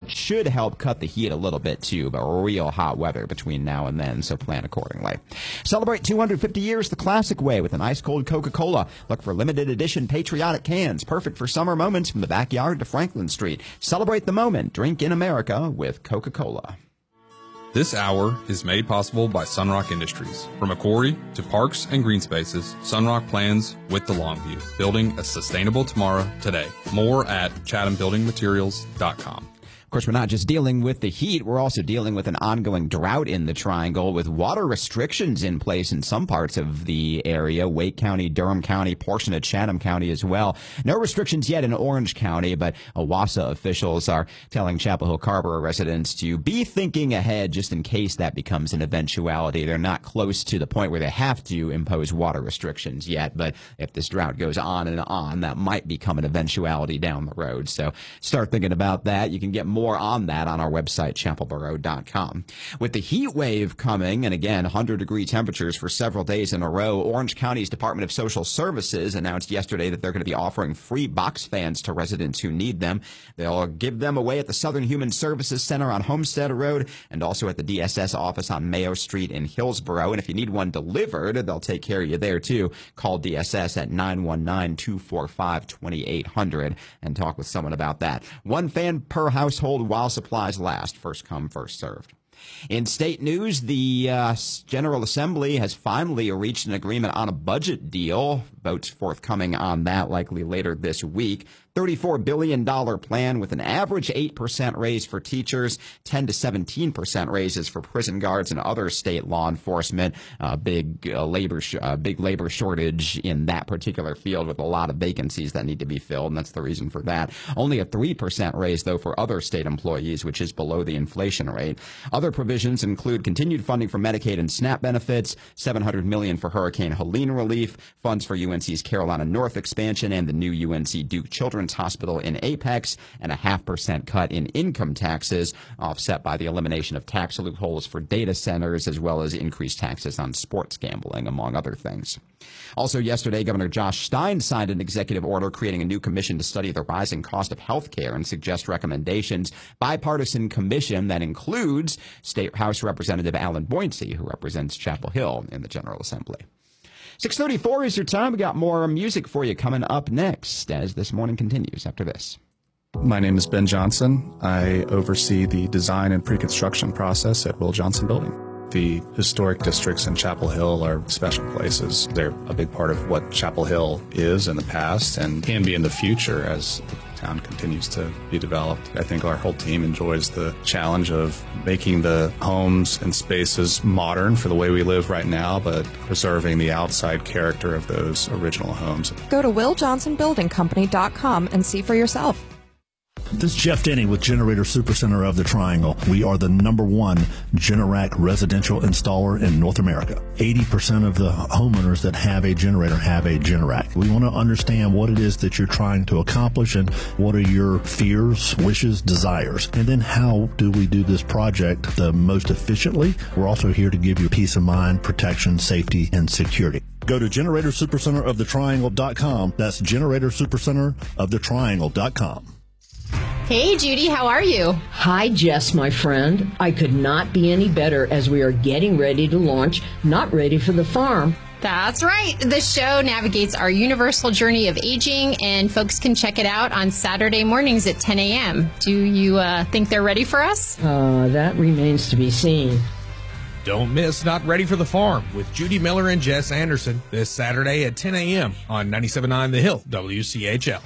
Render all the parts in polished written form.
should help cut the heat a little bit too, but real hot weather between now and then, so plan accordingly. Celebrate 250 years the classic way with an ice-cold Coca-Cola. Look for limited edition patriotic cans, perfect for summer moments from the backyard to Franklin Street. Celebrate the moment. Drink in America with Coca-Cola. This hour is made possible by Sunrock Industries. From a quarry to parks and green spaces, Sunrock plans with the long view, building a sustainable tomorrow today. More at chathambuildingmaterials.com. Of course, we're not just dealing with the heat. We're also dealing with an ongoing drought in the Triangle with water restrictions in place in some parts of the area. Wake County, Durham County, portion of Chatham County as well. No restrictions yet in Orange County, but OWASA officials are telling Chapel Hill Carrboro residents to be thinking ahead just in case that becomes an eventuality. They're not close to the point where they have to impose water restrictions yet, but if this drought goes on and on, that might become an eventuality down the road. So start thinking about that. You can get more on that on our website, chapelboro.com. With the heat wave coming, and again, 100-degree temperatures for several days in a row, Orange County's Department of Social Services announced yesterday that they're going to be offering free box fans to residents who need them. They'll give them away at the Southern Human Services Center on Homestead Road and also at the DSS office on Mayo Street in Hillsboro. And if you need one delivered, they'll take care of you there, too. Call DSS at 919-245-2800 and talk with someone about that. One fan per household while supplies last. First come, first served. In state news, the General Assembly has finally reached an agreement on a budget deal. Votes forthcoming on that likely later this week. $34 billion plan with an average 8% raise for teachers, 10 to 17% raises for prison guards and other state law enforcement. Big labor shortage in that particular field with a lot of vacancies that need to be filled, and that's the reason for that. Only a 3% raise, though, for other state employees, which is below the inflation rate. Other provisions include continued funding for Medicaid and SNAP benefits, $700 million for Hurricane Helene relief, funds for UNC's Carolina North expansion and the new UNC Duke Children's Hospital in Apex, and a 0.5% cut in income taxes, offset by the elimination of tax loopholes for data centers, as well as increased taxes on sports gambling, among other things. Also yesterday, Governor Josh Stein signed an executive order creating a new commission to study the rising cost of health care and suggest recommendations. Bipartisan commission that includes State House Representative Alan Boynton, who represents Chapel Hill in the General Assembly. 6:34 is your time. We got more music for you coming up next as this morning continues after this. My name is Ben Johnson. I oversee the design and pre-construction process at Will Johnson Building. The historic districts in Chapel Hill are special places. They're a big part of what Chapel Hill is in the past and can be in the future as the town continues to be developed. I think our whole team enjoys the challenge of making the homes and spaces modern for the way we live right now, but preserving the outside character of those original homes. Go to WillJohnsonBuildingCompany.com and see for yourself. This is Jeff Denny with Generator Supercenter of the Triangle. We are the #1 Generac residential installer in North America. 80% of the homeowners that have a generator have a Generac. We want to understand what it is that you're trying to accomplish and what are your fears, wishes, desires. And then how do we do this project the most efficiently? We're also here to give you peace of mind, protection, safety, and security. Go to GeneratorSuperCenterOfTheTriangle.com. That's GeneratorSuperCenterOfTheTriangle.com. Hey, Judy, how are you? Hi, Jess, my friend. I could not be any better as we are getting ready to launch Not Ready for the Farm. That's right. The show navigates our universal journey of aging, and folks can check it out on Saturday mornings at 10 a.m. Do you think they're ready for us? That remains to be seen. Don't miss Not Ready for the Farm with Judy Miller and Jess Anderson this Saturday at 10 a.m. on 97.9 The Hill, WCHL.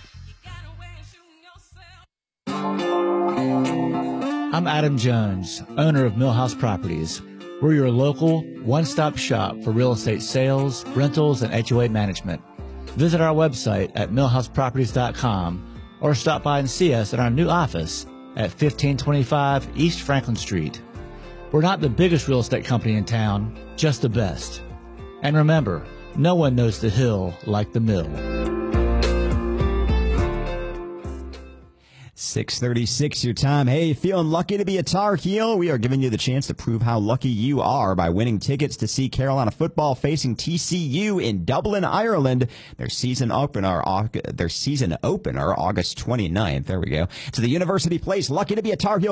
I'm Adam Jones, owner of Millhouse Properties. We're your local one-stop shop for real estate sales, rentals, and HOA management. Visit our website at millhouseproperties.com or stop by and see us at our new office at 1525 East Franklin Street. We're not the biggest real estate company in town, just the best. And remember, no one knows the hill like the mill. 6:36 your time. Hey, feeling lucky to be a Tar Heel? We are giving you the chance to prove how lucky you are by winning tickets to see Carolina football facing TCU in Dublin, Ireland. Their season opener August 29th. There we go. To the University Place. Lucky to be a Tar Heel